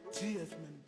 GFM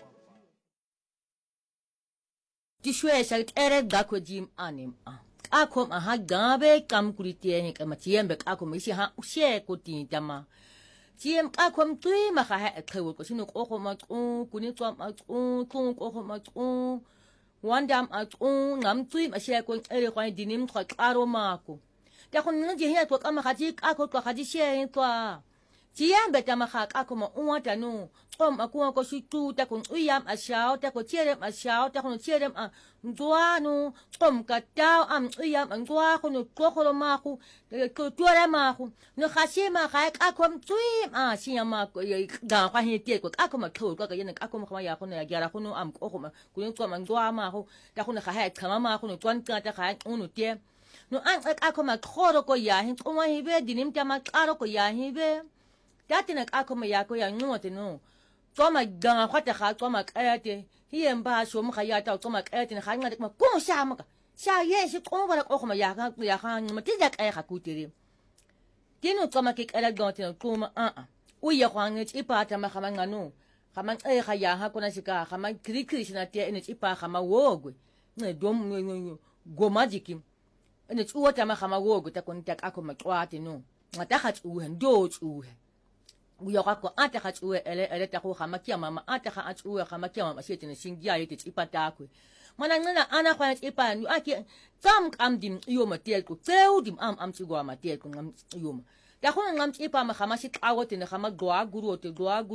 Tishwesha ere gako jim anim akom aha gabe kam kuritieni kama tiembe akom isi ha ushe kuti dama tiem akom tui maka ha ekhewo ko sino ko ma kuni twa ma ko ma wandam ngam tui ma she ko ere ko dinim twa karo mako ta kon nje he to kama khati ako to khati she twa tiembe tama khak akoma unwata no kom akuwa ko situ ta kon uyam ashao ta ko cherem ashao ta kon cherem a ndwanu kom katao am uyam ndwa ko no kokolo maku ko tuara maku no khashima khak akom tuim a siyama ko ga kwa hite ko akoma to ko yene akoma khama ya ko no ya gara ko no am ko ko ko ko ndwa maku ta ko no kha khama maku no twan ka ta kha unu tie no an akoma khoro ko ya hin ko ma hibe dinim ta ma karo ko ya hibe Datina akoma yako ya ngote no. Toma ganga kwata kha toma kayate. Hiye mba sho mkha yata toma kayate na khanga ma ko sha maka. Sha yeshi ko bara ko khoma yaka ya kha matiza kay kha kutiri. Tino toma ke kala gonte no toma Uye khwange ipata ma khama ngano. Khama kha ya ha kona shika khama krikri na te ene ipa khama wogwe. Ne dom gomajiki. Ene tsuwata ma khama wogwe ta konta akoma twate no. Ngata kha tsuhe ndo tsuhe. Uyakako ata khatsuwe ele ta ko khamakia mama ata kha atsuwe khamakia mama shete singia yete ipata kwe mana ngana ana kwa ipa nu aki tam kam dim yoma telku teudim am tsigwa ma telku ngam yoma ta khona ngam ipa ma khamashi qawote ne khama gwa gurote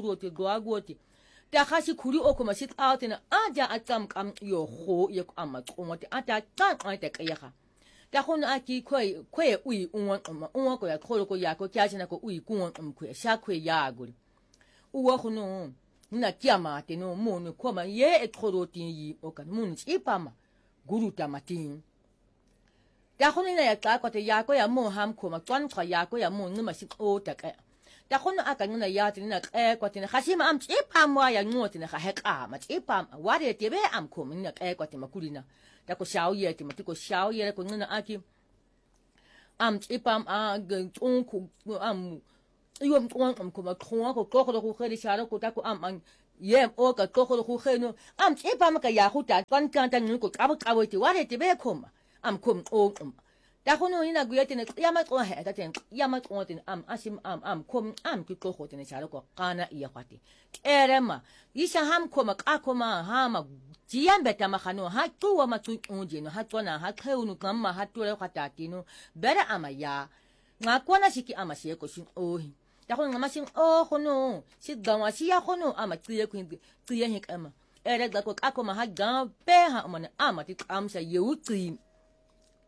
ta khashi khuri okoma sit awte ne aja atam kam yo kho ye ama qomote ata tan ata kaya ta khona aki kwe ui unwa ko ya kholo ko ya ko kyachi na ko ui kunwa mkwe sha kwe ya guri uwa khono na kiama te no mono koma ye ekhoro tin yi okan mun ipama guru tamatin ta khona na ya ka ko te ya ko ya mo ham khoma twan kha ya ko ya mo ngima si o ta ka ta khona aka ngina ya te na ko te na khashima am ipama ya ngote na kha heka ma ipama ware te be am khoma na ko te makulina ta ko shao ye ti matiko shao ye ko ngina aki am ipam ku am yom ko ma ko ko kheli shara ko ta ko am yem o ka ko kheno am ipam ka ya huta kan kan tan ko ka ti ware ti be khoma am khom o ta ko no ina guyete ne ya ma ko he ta ten ya ma ko tin am asim am khom am ki ko khote ne shara ko kana iya kwati erema isha ham khoma ka khoma ha ma Jiambe tamakano hatu wa matu unjino hatu na hakeunu kama hatu le katatino bere amaya ngakwana shiki amasiye ko shin ohi takon ngamashin hono shi gawa shi ya hono amatiye ku tiye hekama ere ga ko akoma haga pe ha amana amati amsha yeuti